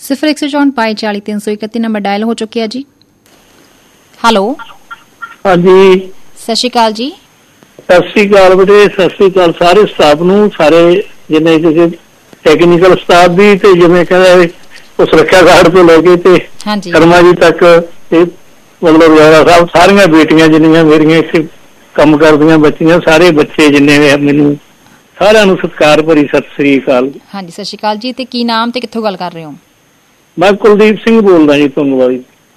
016440 number dial ਹੋ ਚੁੱਕਿਆ ਜੀ। ਹੈਲੋ, ਹਾਂਜੀ, ਸਤਿ ਸ਼੍ਰੀ ਅਕਾਲ ਜੀ। ਸਤਿ ਸ਼੍ਰੀ ਅਕਾਲ ਬੇਟੇ, ਸਤਿ ਸ਼੍ਰੀ ਅਕਾਲ ਸਾਰੇ ਸਟਾਫ ਨੂੰ, ਸਾਰੇ ਜਿਵੇਂ ਕਿਸੇ ਟੈਕਨੀਕਲ ਸਟਾਫ ਵੀ ਤੇ ਜਿਵੇਂ ਕਹਿੰਦਾ ਉਹ ਸੁਰੱਖਿਆ ਗਾਰਡ ਤੋਂ ਲੈ ਕੇ ਤੇ ਸ਼ਰਮਾ ਜੀ ਤੱਕ, ਤੇ ਮਤਲਬ ਰੋਜ਼ਾਨਾ ਸਾਹਿਬ, ਸਾਰੀਆਂ ਬੇਟੀਆਂ ਜਿੰਨੀਆਂ ਮੇਰੀਆਂ ਇੱਥੇ ਕੰਮ ਕਰਦੀਆਂ ਬੱਚੀਆਂ, ਸਾਰੇ ਬੱਚੇ ਜਿੰਨੇ ਮੈਨੂੰ ਸਾਰਿਆਂ ਨੂੰ ਸਤਿਕਾਰ ਭਰੀ ਸਤਿ ਸ੍ਰੀ ਅਕਾਲ। ਹਾਂਜੀ, ਸਤਿ ਸ਼੍ਰੀ ਅਕਾਲ ਜੀ। ਤੇ ਕੀ ਨਾਮ ਤੇ ਕਿੱਥੋਂ ਗੱਲ ਕਰ ਰਹੇ ਹੋ? ਮੈਂ ਕੁਲਦੀਪ ਸਿੰਘ ਬੋਲਦਾ ਜੀ, ਤੁੰਗਵਾਲੀ।